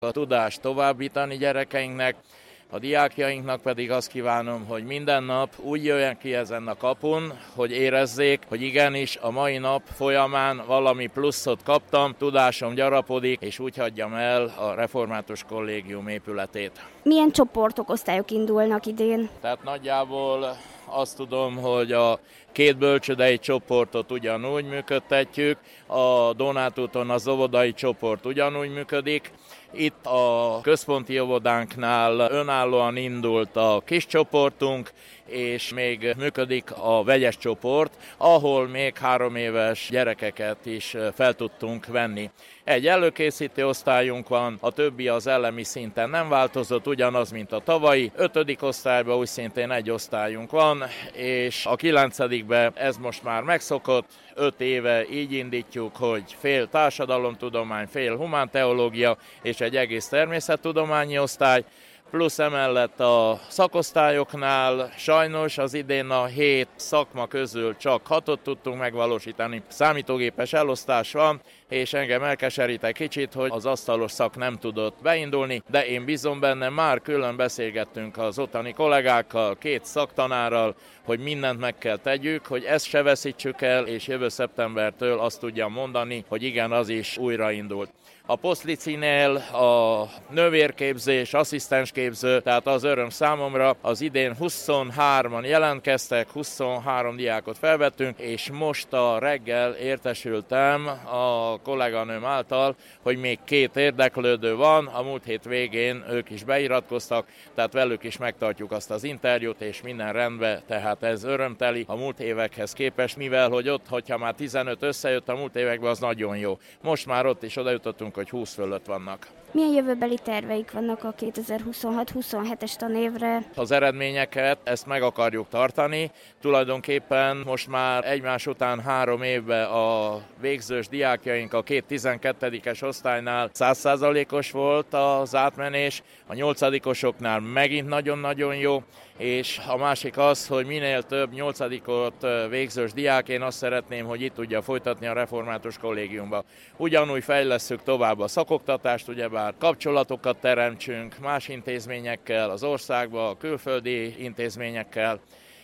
a tudást továbbítani gyerekeinknek, a diákjainknak pedig azt kívánom, hogy minden nap úgy jöjjön ki ezen a kapun, hogy érezzék, hogy igenis a mai nap folyamán valami pluszot kaptam, tudásom gyarapodik, és úgy hagyjam el a Református Kollégium épületét. Milyen csoportok, osztályok indulnak idén? Tehát nagyjából azt tudom, hogy a 2 bölcsődei csoportot ugyanúgy működtetjük, a Donátúton az óvodai csoport ugyanúgy működik. Itt a központi óvodánknál önállóan indult a kis csoportunk, és még működik a vegyes csoport, ahol még 3 éves gyerekeket is fel tudtunk venni. Egy előkészítő osztályunk van, a többi az elemi szinten nem változott, ugyanaz, mint a tavalyi. 5. osztályban úgy szintén egy osztályunk van, és a 9-be ez most már megszokott. 5 éve így indítjuk, hogy fél társadalomtudomány, fél humánteológia és egy egész természettudományi osztály. Plusz emellett a szakosztályoknál sajnos az idén a 7 szakma közül csak 6-ot tudtunk megvalósítani. Számítógépes elosztás van, és engem elkeserít egy kicsit, hogy az asztalos szak nem tudott beindulni, de én bízom benne, már külön beszélgettünk az ottani kollégákkal, 2 szaktanárral, hogy mindent meg kell tegyük, hogy ezt se veszítsük el, és jövő szeptembertől azt tudjam mondani, hogy igen, az is újraindult. A Poszlicinél a nővérképzés, asszisztensképző, tehát az öröm számomra, az idén 23-an jelentkeztek, 23 diákot felvettünk, és most a reggel értesültem a kolléganőm által, hogy még 2 érdeklődő van, a múlt hét végén ők is beiratkoztak, tehát velük is megtartjuk azt az interjút, és minden rendben, tehát ez örömteli a múlt évekhez képest, mivel hogy ott, hogyha már 15 összejött a múlt években, az nagyon jó. Most már ott is oda jutottunk, hogy 20 fölött vannak. Milyen jövőbeli terveik vannak a 2026-27-es tanévre? Az eredményeket, ezt meg akarjuk tartani. Tulajdonképpen most már egymás után 3 évben a végzős diákjaink a 2 12-es osztálynál 100%-os volt az átmenés, a 8-osoknál megint nagyon-nagyon jó, és a másik az, hogy minél több 8-ot végzős diák, én azt szeretném, hogy itt tudja folytatni a Református Kollégiumba. Ugyanúgy fejlesszük tovább a szakoktatást, ugyebár kapcsolatokat teremtsünk más intézményekkel, az országba, a külföldi intézményekkel,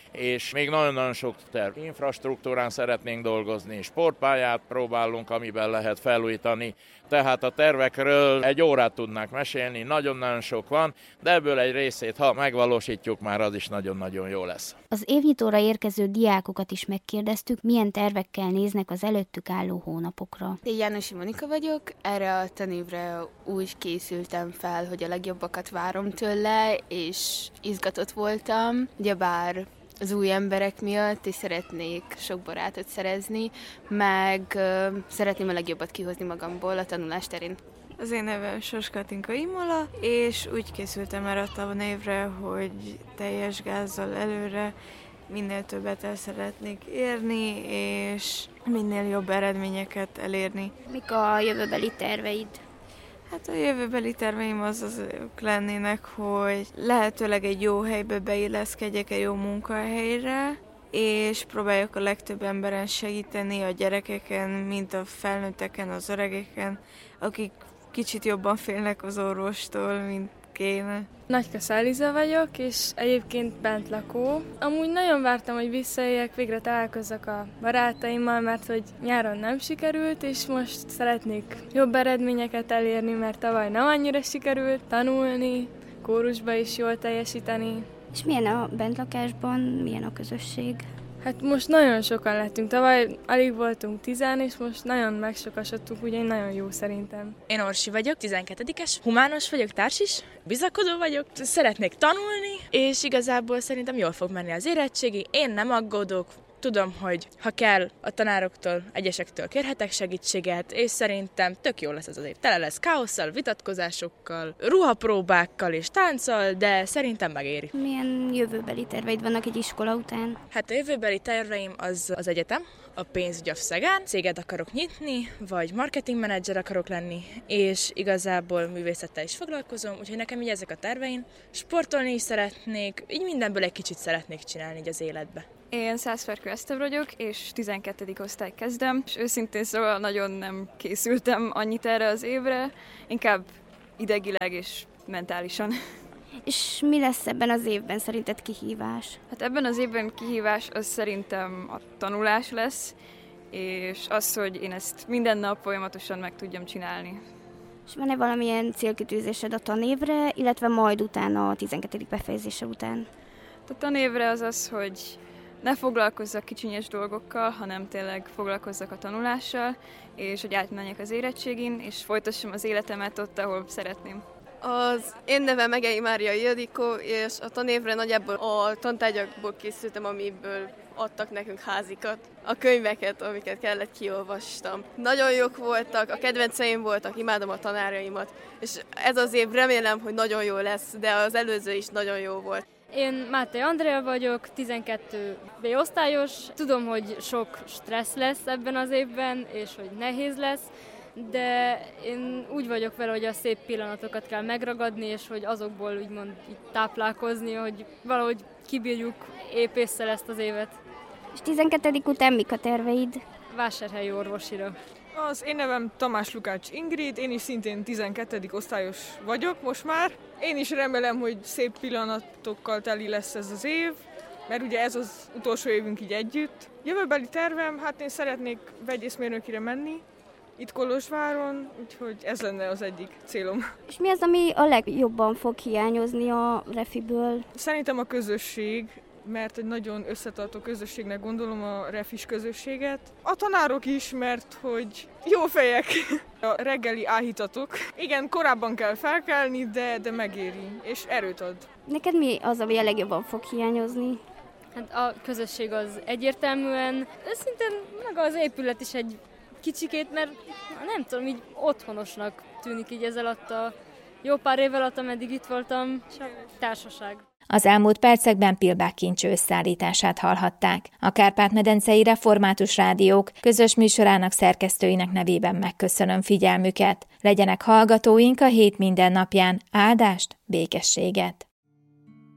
és még nagyon-nagyon sok infrastruktúrán szeretnénk dolgozni, sportpályát próbálunk, amiben lehet felújítani. Tehát a tervekről egy órát tudnánk mesélni, nagyon-nagyon sok van, de ebből egy részét, ha megvalósítjuk, már az is nagyon-nagyon jó lesz. Az évnyitóra érkező diákokat is megkérdeztük, milyen tervekkel néznek az előttük álló hónapokra. Én Jánosi Monika vagyok, erre a tanévre úgy készültem fel, hogy a legjobbakat várom tőle, és izgatott voltam, ugyebár az új emberek miatt, és szeretnék sok barátot szerezni, meg szeretném a legjobbat kihozni magamból a tanulás terén. Az én nevem Sos Katinka Imola, és úgy készültem erre a tanévre, hogy teljes gázzal előre minél többet el szeretnék érni, és minél jobb eredményeket elérni. Mik a jövőbeli terveid? Hát a jövőbeli terveim azok lennének, hogy lehetőleg egy jó helybe beilleszkedjek, egy jó munkahelyre, és próbáljak a legtöbb emberen segíteni, a gyerekeken, mint a felnőtteken, az öregeken, akik kicsit jobban félnek az orvostól, mint kéne. Nagyka Eliza vagyok, és egyébként bent lakó. Amúgy nagyon vártam, hogy visszajöjjek, végre találkozzak a barátaimmal, mert hogy nyáron nem sikerült, és most szeretnék jobb eredményeket elérni, mert tavaly nem annyira sikerült tanulni, kórusba is jól teljesíteni. És milyen a bentlakásban, milyen a közösség? Hát most nagyon sokan lettünk, tavaly alig voltunk 10, és most nagyon megsokasodtunk, úgyhogy nagyon jó szerintem. Én Orsi vagyok, 12-es, humános vagyok, társ is, bizakodó vagyok, szeretnék tanulni, és igazából szerintem jól fog menni az érettségi, én nem aggódok. Tudom, hogy ha kell, a tanároktól, egyesektől kérhetek segítséget, és szerintem tök jó lesz ez az év. Tele lesz káosszal, vitatkozásokkal, ruhapróbákkal és tánccal, de szerintem megéri. Milyen jövőbeli terveid vannak egy iskola után? Hát a jövőbeli terveim az egyetem, a pénzügy a Szegán, céget akarok nyitni, vagy marketingmenedzser akarok lenni, és igazából művészettel is foglalkozom, úgyhogy nekem így ezek a terveim. Sportolni is szeretnék, így mindenből egy kicsit szeretnék csinálni így az életbe. Én Szászferkő Eszter vagyok, és 12. osztály kezdem, és őszintén szóval nagyon nem készültem annyit erre az évre, inkább idegileg és mentálisan. És mi lesz ebben az évben szerinted kihívás? Hát ebben az évben kihívás az szerintem a tanulás lesz, és az, hogy én ezt minden nap folyamatosan meg tudjam csinálni. És van-e valamilyen célkitűzésed a tanévre, illetve majd utána a 12. befejezése után? A tanévre az az, hogy ne foglalkozzak kicsinyes dolgokkal, hanem tényleg foglalkozzak a tanulással, és hogy átmenjek az érettségin, és folytassam az életemet ott, ahol szeretném. Az én nevem Egei Mária Ildikó, és a tanévre nagyjából a tantárgyakból készültem, amiből adtak nekünk házikat, a könyveket, amiket kellett kiolvastam. Nagyon jók voltak, a kedvenceim voltak, imádom a tanáraimat, és ez az év remélem, hogy nagyon jó lesz, de az előző is nagyon jó volt. Én Máté Andrea vagyok, 12 B osztályos. Tudom, hogy sok stressz lesz ebben az évben, és hogy nehéz lesz, de én úgy vagyok vele, hogy a szép pillanatokat kell megragadni, és hogy azokból úgymond táplálkozni, hogy valahogy kibírjuk épp ésszel ezt az évet. És 12. után mik a terveid? Vásárhelyi orvosira. Az én nevem Tamás Lukács Ingrid, én is szintén 12. osztályos vagyok most már. Én is remélem, hogy szép pillanatokkal teli lesz ez az év, mert ugye ez az utolsó évünk így együtt. Jövőbeli tervem, hát én szeretnék vegyészmérnökire menni, itt Kolozsváron, úgyhogy ez lenne az egyik célom. És mi az, ami a legjobban fog hiányozni a refiből? Szerintem a közösség, mert egy nagyon összetartó közösségnek gondolom a refis közösséget. A tanárok is, mert hogy jó fejek. A reggeli áhítatok. Igen, korábban kell felkelni, de megéri, és erőt ad. Neked mi az, ami a legjobban fog hiányozni? Hát a közösség az egyértelműen, de szintén maga az épület is egy kicsikét, mert nem tudom, így otthonosnak tűnik így ez alatt a jó pár év alatt, ameddig itt voltam, és a társaság. Az elmúlt percekben Pilbák Kincső összeállítását hallhatták. A Kárpát-medencei Református Rádiók közös műsorának szerkesztőinek nevében megköszönöm figyelmüket. Legyenek hallgatóink a hét minden napján áldást, békességet!